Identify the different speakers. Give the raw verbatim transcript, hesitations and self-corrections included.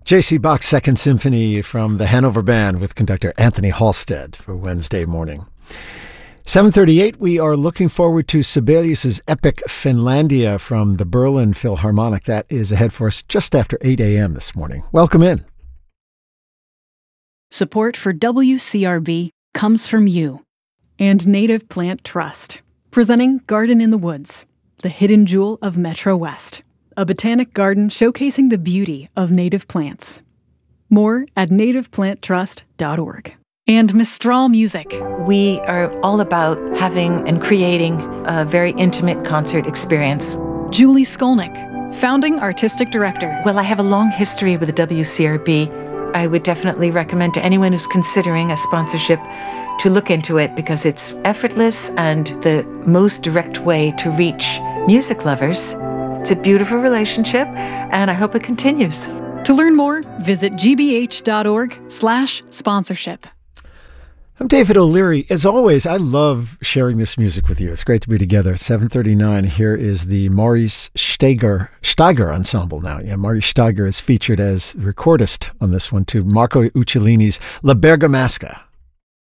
Speaker 1: J C. Bach's Second Symphony from the Hanover Band with conductor Anthony Halstead for Wednesday morning. seven thirty-eight, we are looking forward to Sibelius' epic Finlandia from the Berlin Philharmonic. That is ahead for us just after eight a.m. this morning. Welcome in.
Speaker 2: Support for W C R B comes from you and Native Plant Trust, presenting Garden in the Woods, the hidden jewel of Metro West, a botanic garden showcasing the beauty of native plants. More at native plant trust dot org. And Mistral Music.
Speaker 3: We are all about having and creating a very intimate concert experience.
Speaker 2: Julie Skolnick, founding artistic director.
Speaker 3: Well, I have a long history with the W C R B. I would definitely recommend to anyone who's considering a sponsorship to look into it because it's effortless and the most direct way to reach music lovers. It's a beautiful relationship, and I hope it continues.
Speaker 2: To learn more, visit g b h dot org slash sponsorship.
Speaker 1: I'm David O'Leary. As always, I love sharing this music with you. It's great to be together. seven thirty-nine, here is the Maurice Steiger, Steiger Ensemble now. Yeah, Maurice Steiger is featured as recordist on this one, to Marco Uccellini's La Bergamasca.